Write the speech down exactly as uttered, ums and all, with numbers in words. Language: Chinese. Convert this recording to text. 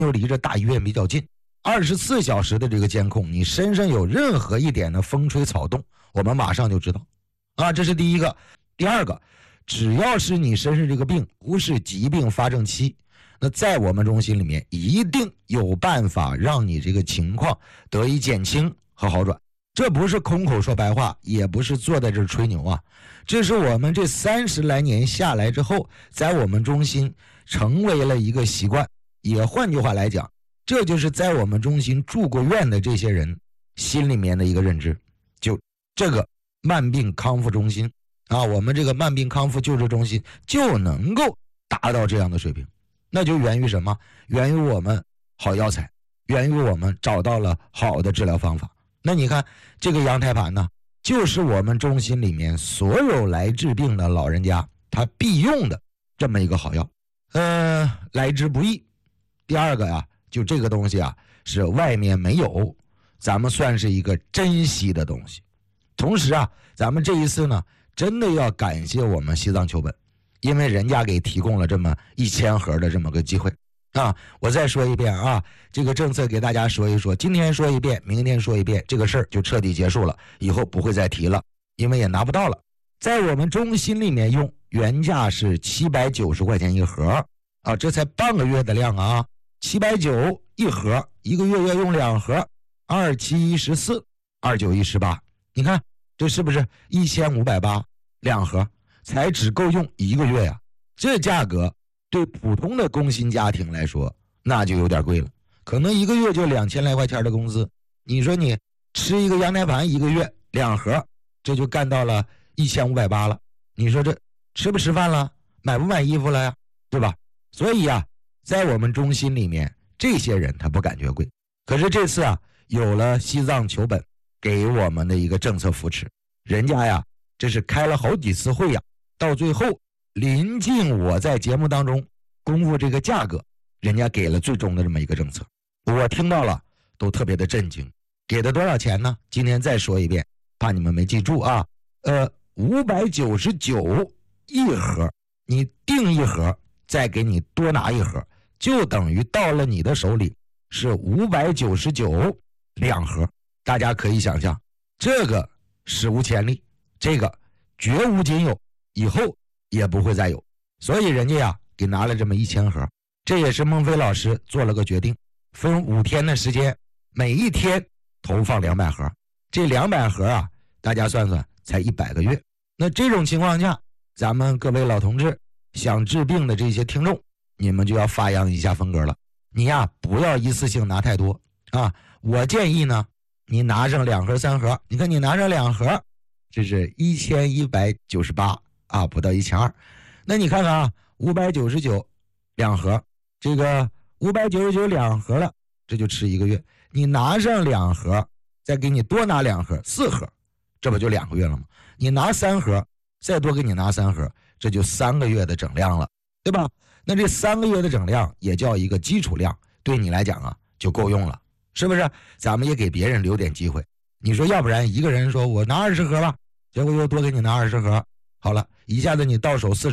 又离着大医院比较近，二十四小时的这个监控，你身上有任何一点的风吹草动，我们马上就知道啊，这是第一个。第二个，只要是你身上这个病不是疾病发症期，那在我们中心里面一定有办法让你这个情况得以减轻和好转。这不是空口说白话，也不是坐在这儿吹牛啊，这是我们这三十来年下来之后，在我们中心成为了一个习惯。也换句话来讲，这就是在我们中心住过院的这些人心里面的一个认知，就这个慢病康复中心啊，我们这个慢病康复救治中心就能够达到这样的水平，那就源于什么？源于我们好药材，源于我们找到了好的治疗方法。那你看这个羊胎盘呢，就是我们中心里面所有来治病的老人家他必用的这么一个好药，呃，来之不易。第二个呀，就这个东西啊，是外面没有，咱们算是一个珍惜的东西。同时啊，咱们这一次呢，真的要感谢我们西藏求本，因为人家给提供了这么一千盒的这么个机会啊。我再说一遍啊，这个政策给大家说一说，今天说一遍，明天说一遍，这个事儿就彻底结束了，以后不会再提了，因为也拿不到了。在我们中心里面用，原价是七百九十块钱一盒啊，这才半个月的量啊，七百九一盒，一个月要用两盒，二七一十四，二九一十八，你看这是不是一千五百八两盒，才只够用一个月呀？这价格对普通的工薪家庭来说，那就有点贵了，可能一个月就两千来块钱的工资。你说你吃一个羊胎盘一个月两盒，这就干到了一千五百八了。你说这吃不吃饭了？买不买衣服了呀？对吧？所以啊，在我们中心里面，这些人他不感觉贵。可是这次啊，有了西藏求本给我们的一个政策扶持，人家呀，这是开了好几次会呀，到最后临近我在节目当中公布这个价格，人家给了最终的这么一个政策，我听到了都特别的震惊。给的多少钱呢？今天再说一遍，怕你们没记住啊。呃，五百九十九一盒，你订一盒，再给你多拿一盒，就等于到了你的手里是五百九十九两盒。大家可以想象，这个史无前例，这个绝无仅有，以后也不会再有。所以人家呀，给拿了这么一千盒。这也是孟非老师做了个决定，分五天的时间，每一天投放两百盒。这两百盒啊，大家算算才一百个月。那这种情况下，咱们各位老同志想治病的这些听众，你们就要发扬一下风格了。你呀，不要一次性拿太多啊！我建议呢，你拿上两盒三盒，你看你拿上两盒，这是一千一百九十八啊，不到一千二。那你看看啊，五百九十九两盒，这个五百九十九两盒了，这就吃一个月。你拿上两盒，再给你多拿两盒，四盒，这不就两个月了吗？你拿三盒，再多给你拿三盒，这就三个月的整量了，对吧？那这三个月的整量也叫一个基础量，对你来讲啊就够用了，是不是？咱们也给别人留点机会。你说要不然一个人说我拿二十盒吧，结果又多给你拿二十盒，好了，一下子你到手四